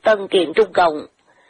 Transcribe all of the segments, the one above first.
tân kiện Trung Cộng.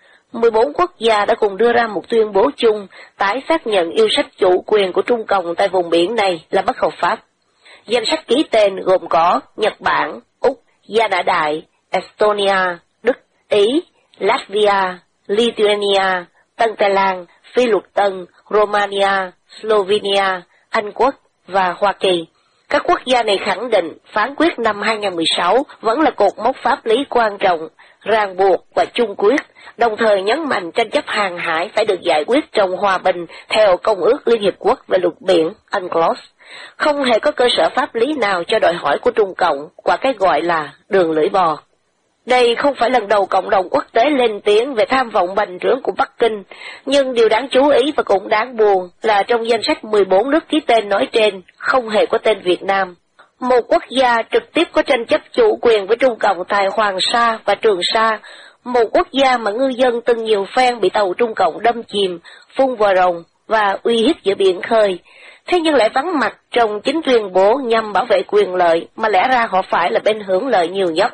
14 quốc gia đã cùng đưa ra một tuyên bố chung tái xác nhận yêu sách chủ quyền của Trung Cộng tại vùng biển này là bất hợp pháp. Danh sách ký tên gồm có Nhật Bản, Úc, Gia Nã Đại, Estonia, Đức, Ý, Latvia, Lithuania, Tân Tây Lan, Phi Luật Tân, Romania, Slovenia, Anh Quốc và Hoa Kỳ. Các quốc gia này khẳng định phán quyết năm 2016 vẫn là cột mốc pháp lý quan trọng, ràng buộc và chung quyết, đồng thời nhấn mạnh tranh chấp hàng hải phải được giải quyết trong hòa bình theo Công ước Liên Hiệp Quốc về luật biển UNCLOS. Không hề có cơ sở pháp lý nào cho đòi hỏi của Trung Cộng qua cái gọi là đường lưỡi bò. Đây không phải lần đầu cộng đồng quốc tế lên tiếng về tham vọng bành trướng của Bắc Kinh, nhưng điều đáng chú ý và cũng đáng buồn là trong danh sách 14 nước ký tên nói trên không hề có tên Việt Nam. Một quốc gia trực tiếp có tranh chấp chủ quyền với Trung Cộng tại Hoàng Sa và Trường Sa, một quốc gia mà ngư dân từng nhiều phen bị tàu Trung Cộng đâm chìm, phun vòi rồng và uy hiếp giữa biển khơi. Thế nhưng lại vắng mặt trong chính tuyên bố nhằm bảo vệ quyền lợi mà lẽ ra họ phải là bên hưởng lợi nhiều nhất.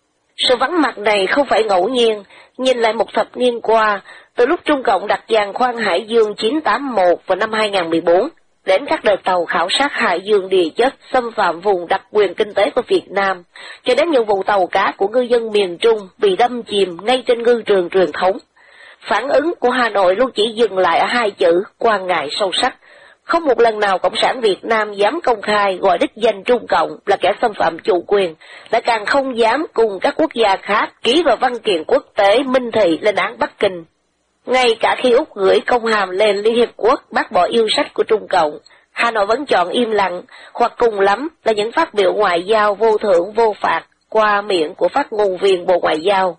Sự vắng mặt này không phải ngẫu nhiên, nhìn lại một thập niên qua, từ lúc Trung Cộng đặt giàn khoan Hải Dương 981 vào năm 2014, đến các đợt tàu khảo sát Hải Dương địa chất xâm phạm vùng đặc quyền kinh tế của Việt Nam, cho đến những vụ tàu cá của ngư dân miền Trung bị đâm chìm ngay trên ngư trường truyền thống. Phản ứng của Hà Nội luôn chỉ dừng lại ở hai chữ quan ngại sâu sắc. Không một lần nào Cộng sản Việt Nam dám công khai gọi đích danh Trung Cộng là kẻ xâm phạm chủ quyền, lại càng không dám cùng các quốc gia khác ký vào văn kiện quốc tế minh thị lên án Bắc Kinh. Ngay cả khi Úc gửi công hàm lên Liên Hiệp Quốc bác bỏ yêu sách của Trung Cộng, Hà Nội vẫn chọn im lặng, hoặc cùng lắm là những phát biểu ngoại giao vô thưởng vô phạt qua miệng của phát ngôn viên Bộ Ngoại giao.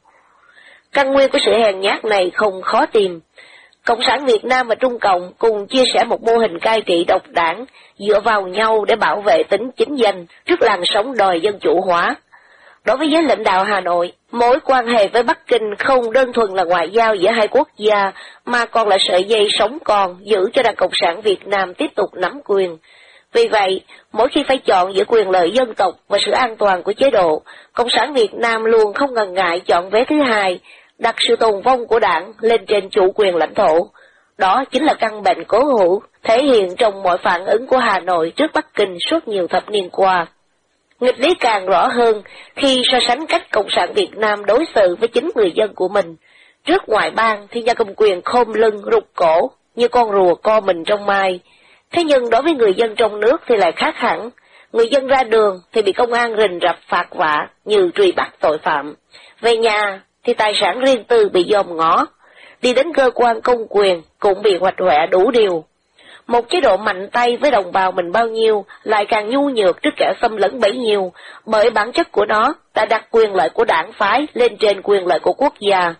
Căn nguyên của sự hèn nhát này không khó tìm. Cộng sản Việt Nam và Trung Cộng cùng chia sẻ một mô hình cai trị độc đảng, dựa vào nhau để bảo vệ tính chính danh trước làn sóng đòi dân chủ hóa. Đối với giới lãnh đạo Hà Nội, mối quan hệ với Bắc Kinh không đơn thuần là ngoại giao giữa hai quốc gia, mà còn là sợi dây sống còn giữ cho Đảng Cộng sản Việt Nam tiếp tục nắm quyền. Vì vậy, mỗi khi phải chọn giữa quyền lợi dân tộc và sự an toàn của chế độ, Cộng sản Việt Nam luôn không ngần ngại chọn vé thứ hai, đặt sự tồn vong của đảng lên trên chủ quyền lãnh thổ. Đó chính là căn bệnh cố hữu, thể hiện trong mọi phản ứng của Hà Nội trước Bắc Kinh suốt nhiều thập niên qua. Nghịch lý càng rõ hơn khi so sánh cách Cộng sản Việt Nam đối xử với chính người dân của mình. Trước ngoại bang thì nhà cầm quyền khom lưng rụt cổ, như con rùa co mình trong mai. Thế nhưng đối với người dân trong nước thì lại khác hẳn. Người dân ra đường thì bị công an rình rập phạt vạ như truy bắt tội phạm. Về nhà thì tài sản riêng tư bị dòm ngó. Đi đến cơ quan công quyền cũng bị hoạch hoẹ đủ điều. Một chế độ mạnh tay với đồng bào mình bao nhiêu lại càng nhu nhược trước kẻ xâm lấn bấy nhiêu, bởi bản chất của nó đã đặt quyền lợi của đảng phái lên trên quyền lợi của quốc gia.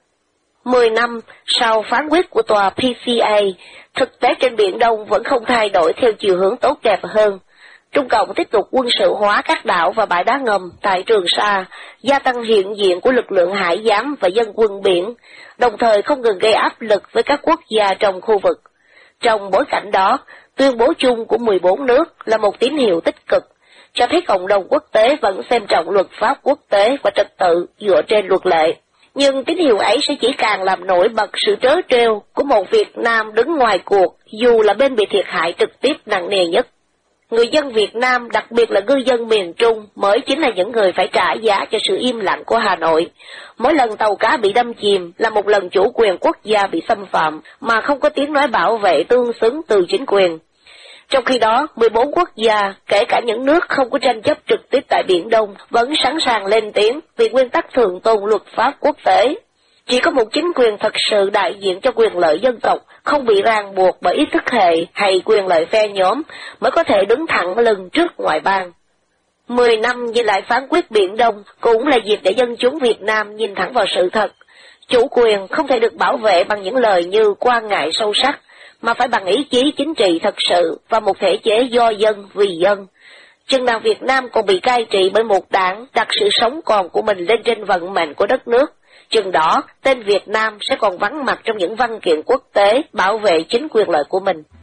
10 năm sau phán quyết của tòa PCA, thực tế trên Biển Đông vẫn không thay đổi theo chiều hướng tốt đẹp hơn. Trung Cộng tiếp tục quân sự hóa các đảo và bãi đá ngầm tại Trường Sa, gia tăng hiện diện của lực lượng hải giám và dân quân biển, đồng thời không ngừng gây áp lực với các quốc gia trong khu vực. Trong bối cảnh đó, tuyên bố chung của 14 nước là một tín hiệu tích cực, cho thấy cộng đồng quốc tế vẫn xem trọng luật pháp quốc tế và trật tự dựa trên luật lệ. Nhưng tín hiệu ấy sẽ chỉ càng làm nổi bật sự trớ trêu của một Việt Nam đứng ngoài cuộc, dù là bên bị thiệt hại trực tiếp nặng nề nhất. Người dân Việt Nam, đặc biệt là ngư dân miền Trung, mới chính là những người phải trả giá cho sự im lặng của Hà Nội. Mỗi lần tàu cá bị đâm chìm là một lần chủ quyền quốc gia bị xâm phạm, mà không có tiếng nói bảo vệ tương xứng từ chính quyền. Trong khi đó, 14 quốc gia, kể cả những nước không có tranh chấp trực tiếp tại Biển Đông, vẫn sẵn sàng lên tiếng vì nguyên tắc thượng tôn luật pháp quốc tế. Chỉ có một chính quyền thật sự đại diện cho quyền lợi dân tộc, không bị ràng buộc bởi ý thức hệ hay quyền lợi phe nhóm, mới có thể đứng thẳng lưng trước ngoại bang. 10 năm nhìn lại phán quyết Biển Đông cũng là dịp để dân chúng Việt Nam nhìn thẳng vào sự thật. Chủ quyền không thể được bảo vệ bằng những lời như quan ngại sâu sắc, mà phải bằng ý chí chính trị thật sự và một thể chế do dân vì dân. Chừng nào Việt Nam còn bị cai trị bởi một đảng đặt sự sống còn của mình lên trên vận mệnh của đất nước, chừng đó tên Việt Nam sẽ còn vắng mặt trong những văn kiện quốc tế bảo vệ chính quyền lợi của mình.